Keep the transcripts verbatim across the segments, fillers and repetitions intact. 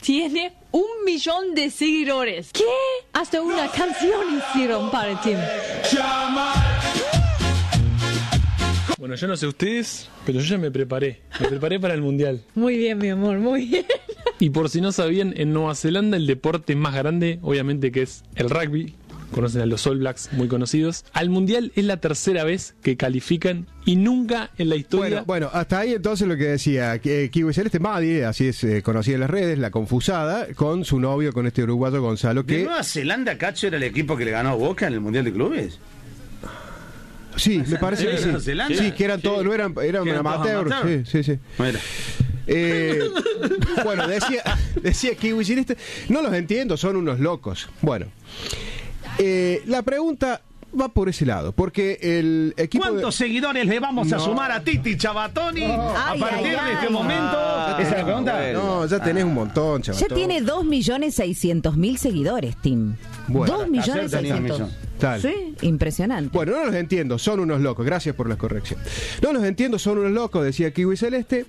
tiene un millón de seguidores. ¿Qué? Hasta una canción hicieron para Tim. Bueno, yo no sé ustedes, pero yo ya me preparé. Me preparé para el Mundial. Muy bien, mi amor, muy bien. Y por si no sabían, en Nueva Zelanda el deporte más grande, obviamente que es el rugby. Conocen a los All Blacks, muy conocidos. Al Mundial es la tercera vez que califican y nunca en la historia... Bueno, bueno, hasta ahí entonces lo que decía que Kiwi Celeste Madie, así es eh, conocida en las redes, la confusada, con su novio, con este uruguayo Gonzalo, que... ¿De Nueva Zelanda, Cacho, era el equipo que le ganó a Boca en el Mundial de Clubes? Sí, me parece que sí. Nueva Zelanda. Sí, que eran Sí. todos, no eran, eran Eran todos amateurs. amateurs. Sí, sí, sí. Bueno. Eh, bueno, decía, decía Kiwi Celeste, no los entiendo, son unos locos. Bueno, eh, la pregunta va por ese lado, porque el equipo... ¿Cuántos de... seguidores le vamos a No. sumar a Titi Chabatoni a Ay, partir ay, de ay. este momento? Ah, ¿Esa es la pregunta? No, ya tenés un montón, chaval. Ya tiene dos millones seiscientos mil seguidores, Tim. Bueno, dos millones ayer tenía un seiscientos. millón. Tal. Sí, impresionante. Bueno, no los entiendo, son unos locos. Gracias por la corrección. No los entiendo, son unos locos, decía Kiwi Celeste.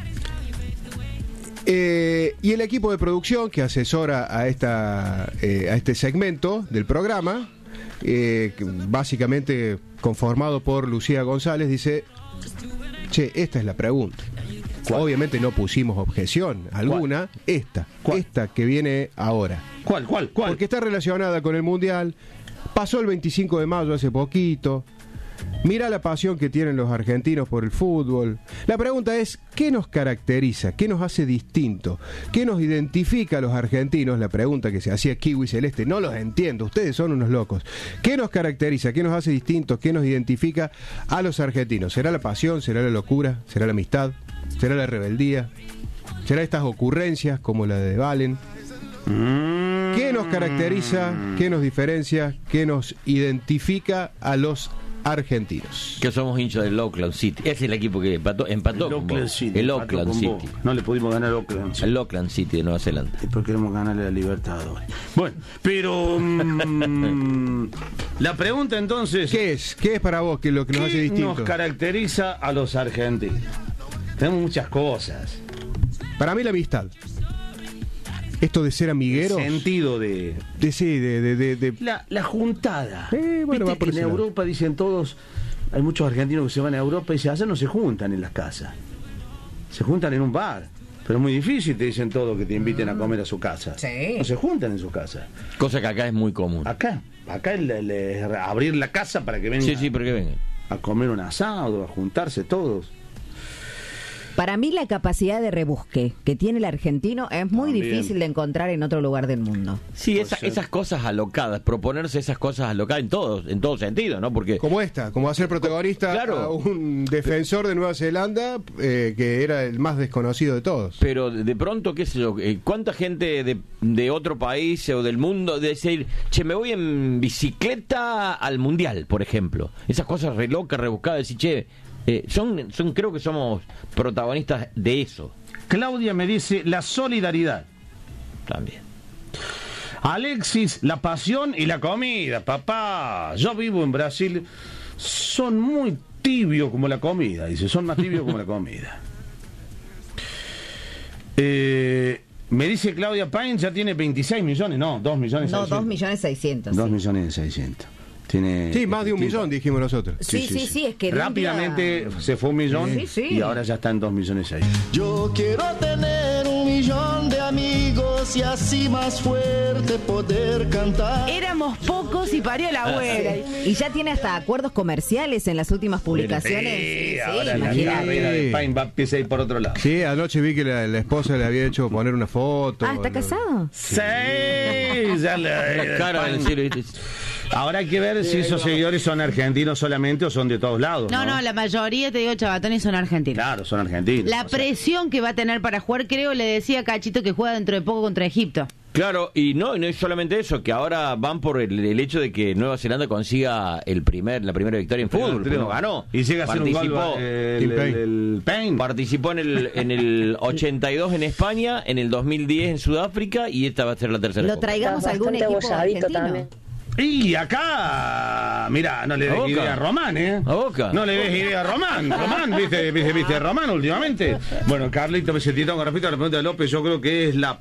Eh, y el equipo de producción que asesora a, esta, eh, a este segmento del programa, eh, que básicamente conformado por Lucía González, dice: che, esta es la pregunta. ¿Cuál? Obviamente no pusimos objeción alguna. Esta, ¿Cuál? esta que viene ahora. ¿Cuál, cuál, cuál? Porque está relacionada con el Mundial. Pasó el veinticinco de mayo hace poquito. Mira la pasión que tienen los argentinos por el fútbol. La pregunta es, ¿qué nos caracteriza? ¿Qué nos hace distinto? ¿Qué nos identifica a los argentinos? La pregunta que se hacía Kiwi Celeste, no los entiendo, ustedes son unos locos. ¿Qué nos caracteriza? ¿Qué nos hace distintos? ¿Qué nos identifica a los argentinos? ¿Será la pasión? ¿Será la locura? ¿Será la amistad? ¿Será la rebeldía? ¿Será estas ocurrencias como la de Valen? ¿Qué nos caracteriza? ¿Qué nos diferencia? ¿Qué nos identifica a los argentinos? Que somos hinchas del Auckland City. Es el equipo que empató, empató El con Auckland vos. City. El empató Auckland con vos. City. No le pudimos ganar al Auckland City. El Auckland City de Nueva Zelanda. Después queremos ganarle la Libertadores. Bueno, pero mm, la pregunta entonces, ¿Qué es? ¿Qué es para vos que lo que nos hace ¿qué distinto? nos caracteriza a los argentinos? Tenemos muchas cosas. Para mí la amistad. Esto de ser amigueros. El sentido de De, sí, de, de, de, de- la, la juntada. Eh, bueno, Viste va por que en ese lado. Europa dicen todos, hay muchos argentinos que se van a Europa y dicen, allá no se juntan en las casas. Se juntan en un bar. Pero es muy difícil, te dicen todos, que te inviten a comer a su casa. Sí. No se juntan en su casa. Cosa que acá es muy común. Acá, acá es le- le- abrir la casa para que vengan Sí, sí, porque vengan. a comer un asado, a juntarse todos. Para mí la capacidad de rebusque que tiene el argentino es muy También. difícil de encontrar en otro lugar del mundo. Sí, Puede esa- ser. esas cosas alocadas, proponerse esas cosas alocadas en todos, en todo sentido, ¿no? Porque como esta, como hacer protagonista Claro. a un defensor de Nueva Zelanda eh, que era el más desconocido de todos. pero de pronto, qué sé yo, eh, ¿cuánta gente de, de otro país o del mundo de decir, che, me voy en bicicleta al Mundial, por ejemplo? Esas cosas re locas, rebuscadas, decir, che, eh, son, son, creo que somos protagonistas de eso Claudia me dice la solidaridad. también. Alexis, la pasión y la comida, papá. Yo vivo en Brasil, son muy tibios como la comida, dice, son más tibios como la comida. Eh, me dice Claudia Pain, ya tiene veintiséis millones, no, dos millones No, seiscientos. dos millones seiscientos. dos sí. millones seiscientos. Tiene, Sí, más de un tiene- millón, dijimos nosotros. Sí, sí, sí, es que de un rápidamente día- se fue un millón Sí, sí. y ahora ya está en dos millones seis. Yo quiero tener un millón de amigos y así más fuerte poder cantar. Éramos pocos y parió la abuela. Y ya tiene hasta acuerdos comerciales en las últimas publicaciones. Sí, Sí, ahora la imagínate. carrera de Pain va a empezar a ir por otro lado. Sí, anoche vi que la, la esposa le había hecho poner una foto. Ah, ¿está Lo- casado? Sí, ya le, La cara del cielo, ¿viste? ahora hay que ver si esos seguidores son argentinos solamente o son de todos lados. No, No, no, la mayoría, te digo, Chabatones son argentinos. Claro, son argentinos. La o sea. presión que va a tener para jugar, creo, le decía a Cachito que juega dentro de poco contra Egipto. Claro, y no, no es solamente eso, que ahora van por el, el hecho de que Nueva Zelanda consiga el primer, la primera victoria en fútbol, porque no ganó. Y llega a ser un Participó, gol eh, Tim el, Payne. el, el Payne. participó en el, en el ochenta y dos en España, en el dos mil diez en Sudáfrica y esta va a ser la tercera. Lo copa. traigamos a algún equipo argentino. Y acá, mira, no le ¿A des Boca? idea a Román, ¿eh? ¿A Boca? No le des idea a Román. Román, ¿viste, viste, viste a Román últimamente? Bueno, Carlito, me sentí con respecto a la pregunta de López, yo creo que es la